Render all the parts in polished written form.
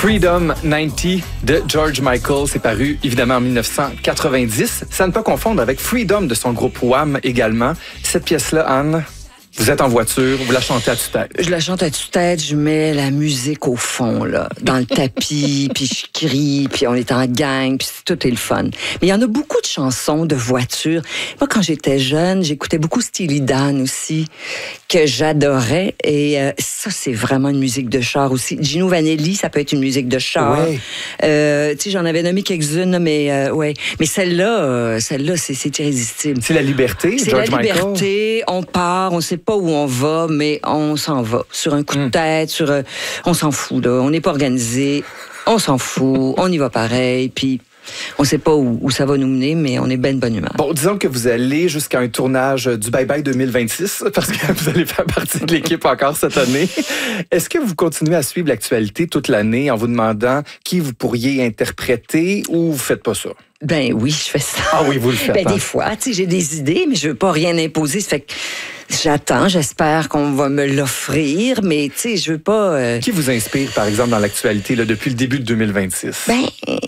Freedom 90 de George Michael, c'est paru évidemment en 1990. Ça ne peut pas confondre avec Freedom de son groupe Wham également. Cette pièce-là, Anne, vous êtes en voiture, vous la chantez à tue-tête. Je la chante à tue-tête, je mets la musique au fond, là, dans le tapis, puis je crie, puis on est en gang, puis tout est le fun. Mais il y en a beaucoup de chansons de voiture. Moi, quand j'étais jeune, j'écoutais beaucoup Steely Dan aussi, que j'adorais. Et ça, c'est vraiment une musique de char aussi. Gino Vanelli, ça peut être une musique de char. Ouais. Tu sais, j'en avais nommé quelques-unes, mais ouais. Mais celle-là, c'est irrésistible. C'est la liberté, C'est George la Michael. liberté, on part, on sait pas où on va, mais on s'en va. Sur un coup de tête, on s'en fout, là. On n'est pas organisé, on s'en fout, on y va pareil, puis on sait pas où ça va nous mener, mais on est bien de bonne humeur. Bon, disons que vous allez jusqu'à un tournage du Bye Bye 2026, parce que vous allez faire partie de l'équipe encore cette année. Est-ce que vous continuez à suivre l'actualité toute l'année en vous demandant qui vous pourriez interpréter ou vous faites pas ça? Ben oui, je fais ça. Ah oui, vous le faites. Ben, hein? des fois, tu sais, j'ai des idées, mais je veux pas rien imposer. Ça fait que j'attends, j'espère qu'on va me l'offrir, mais tu sais, je veux pas... Qui vous inspire, par exemple, dans l'actualité là, depuis le début de 2026? Ben,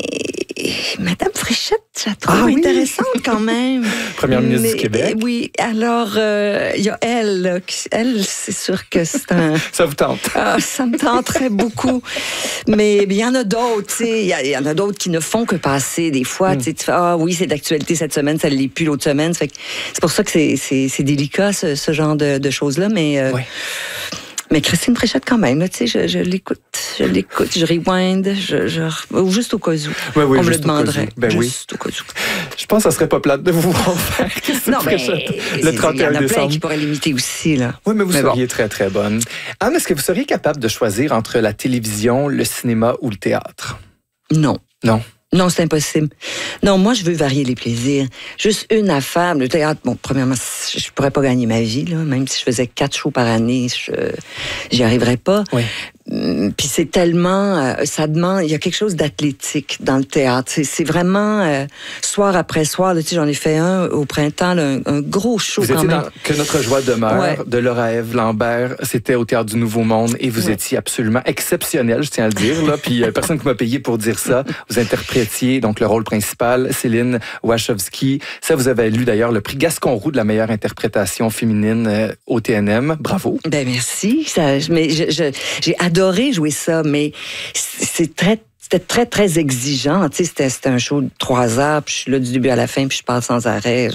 Madame Fréchette, je la trouve Ah oui? intéressante quand même. Première ministre du Québec. Oui, alors, il y a elle. Là, elle, c'est sûr que c'est un... Ça vous tente? Ah, ça me tenterait beaucoup. Mais il y en a d'autres, tu sais. Il y en a d'autres qui ne font que passer. Des fois, tu sais, tu fais, ah oui, c'est d'actualité cette semaine, ça ne l'est plus l'autre semaine. Ça fait que c'est pour ça que c'est délicat, ce genre de choses-là. Mais... Ouais. Mais Christine Fréchette, quand même, tu sais, je l'écoute, je rewind, ou juste au cas où. Oui, oui, on me le juste au cas où. demanderait. Ben oui. Juste au cas où. Je pense que ça serait pas plate de vous voir faire Christine Non, mais Fréchette le il y en 31 a plein décembre. qui pourraient l'imiter aussi, là. Oui, mais vous Mais seriez très, très bonne. Anne, est-ce que vous seriez capable de choisir entre la télévision, le cinéma ou le théâtre? Non. Non. Non, c'est impossible. Non, moi, je veux varier les plaisirs. Juste une affaire. Le théâtre, bon, premièrement, je pourrais pas gagner ma vie, là. Même si je faisais 4 shows par année, j'y arriverais pas. Oui. Puis c'est tellement... ça demande... Il y a quelque chose d'athlétique dans le théâtre. C'est vraiment... soir après soir, là, tu sais, j'en ai fait un au printemps, là, un gros show Vous quand étiez même. dans Que notre joie demeure Ouais. de Laura-Ève Lambert. C'était au Théâtre du Nouveau Monde et vous Ouais. étiez absolument exceptionnel, je tiens à le dire. Là. Puis personne qui m'a payé pour dire ça. Vous interprétiez donc le rôle principal, Céline Wachowski. Ça, vous avez lu d'ailleurs le prix Gaston-Roux de la meilleure interprétation féminine au TNM. Bravo. Ben merci. Mais j'ai adoré jouer ça, mais c'était très, très exigeant. Tu sais, c'était un show de 3 heures, puis je suis là du début à la fin, puis je parle sans arrêt.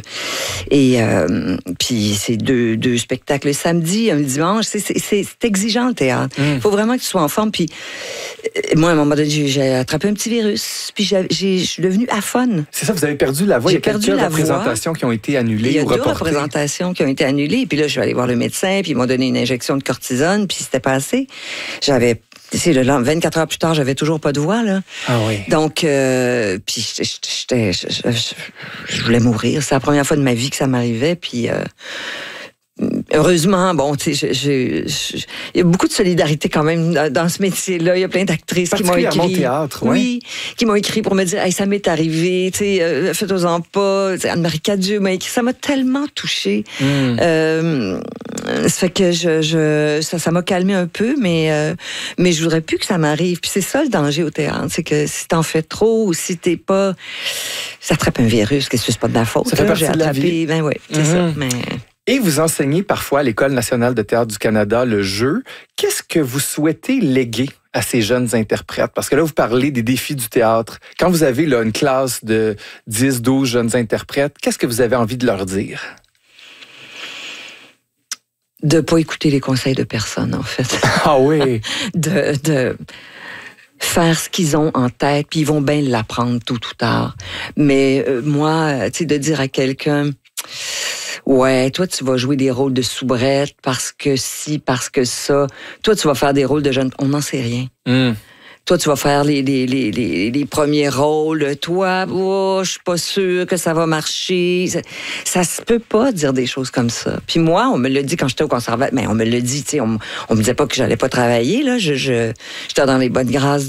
Puis c'est deux spectacles le samedi, un dimanche. C'est exigeant, le théâtre. Il faut vraiment que tu sois en forme. Puis moi, à un moment donné, j'ai attrapé un petit virus, puis je suis devenue aphone. C'est ça, vous avez perdu la voix. Il y a J'ai perdu quelques la voix. représentations qui ont été annulées Il y a ou 2 reportées. représentations qui ont été annulées. Puis là, je suis allée voir le médecin, puis ils m'ont donné une injection de cortisone, puis c'était pas assez. J'avais... C'est 24 heures plus tard, j'avais toujours pas de voix, là. Ah oui. Donc, puis je voulais mourir. C'est la première fois de ma vie que ça m'arrivait, puis... heureusement, bon, tu sais, il y a beaucoup de solidarité quand même dans ce métier-là. Il y a plein d'actrices qui m'ont écrit. Particulièrement au théâtre, ouais. Oui, qui m'ont écrit pour me dire, hey, ça m'est arrivé, tu sais, faites-en pas. T'sais, Anne-Marie Cadieux m'a écrit. Ça m'a tellement touchée. Ça fait que ça m'a calmé un peu, mais je voudrais plus que ça m'arrive. Puis c'est ça le danger au théâtre, c'est que si t'en fais trop ou si t'es pas, ça attrape un virus, qu'est-ce que c'est pas de la faute. Ça fait partie J'ai de la attrapé, vie. ben oui, c'est ça. Mais Et vous enseignez parfois à l'École nationale de théâtre du Canada le jeu. Qu'est-ce que vous souhaitez léguer à ces jeunes interprètes? Parce que là, vous parlez des défis du théâtre. Quand vous avez là, une classe de 10, 12 jeunes interprètes, qu'est-ce que vous avez envie de leur dire? de pas écouter les conseils de personne, en fait. Ah oui? de faire ce qu'ils ont en tête, puis ils vont bien l'apprendre tôt ou tard. Mais moi, tu sais, de dire à quelqu'un... Ouais, toi, tu vas jouer des rôles de soubrette parce que si, parce que ça. Toi, tu vas faire des rôles de jeune... On n'en sait rien. Toi, tu vas faire les premiers rôles. Toi, oh, je suis pas sûre que ça va marcher. Ça se peut pas dire des choses comme ça. Puis moi, on me l'a dit quand j'étais au conservatoire. Mais on me l'a dit, tu sais, on me disait pas que j'allais pas travailler, là. J'étais dans les bonnes grâces